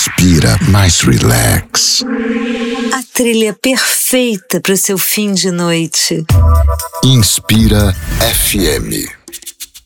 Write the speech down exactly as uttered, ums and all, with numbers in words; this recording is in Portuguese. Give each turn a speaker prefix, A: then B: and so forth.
A: Inspira, mais relax.
B: A trilha perfeita para o seu fim de noite.
A: Inspira F M.